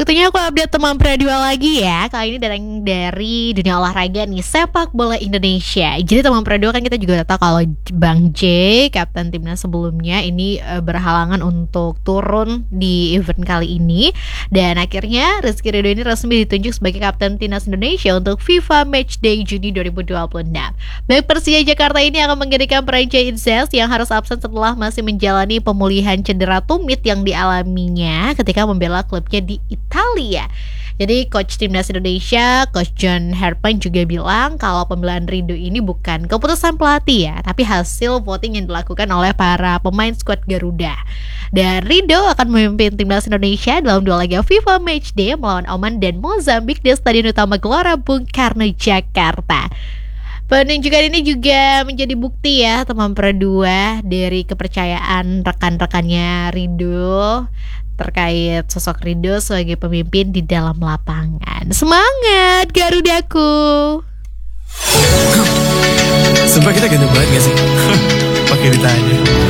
Waktunya aku update teman Pradua lagi ya. Kali ini dari dunia olahraga nih, sepak bola Indonesia. Jadi teman Pradua kan kita juga tahu kalau Bang J, kapten timnas sebelumnya ini berhalangan untuk turun di event kali ini. Dan akhirnya Rizky Ridho ini resmi ditunjuk sebagai kapten timnas Indonesia untuk FIFA Matchday Juni 2026. Baik, Persija Jakarta ini akan menggantikan Pranjay Idzes yang harus absen setelah masih menjalani pemulihan cedera tumit yang dialaminya ketika membela klubnya di Italia. Jadi coach timnas Indonesia, Coach John Herpen juga bilang kalau pembelaan Ridho ini bukan keputusan pelatih ya, tapi hasil voting yang dilakukan oleh para pemain skuad Garuda. Dan Ridho akan memimpin timnas Indonesia dalam dua laga FIFA Matchday melawan Oman dan Mozambik di Stadion Utama Gelora Bung Karno, Jakarta. Penunjukan ini juga menjadi bukti ya teman Pradua dari kepercayaan rekan-rekannya Ridho terkait sosok Ridho sebagai pemimpin di dalam lapangan. Semangat Garudaku. Sumpah kita ganteng banget gak sih? Pakai ditanya.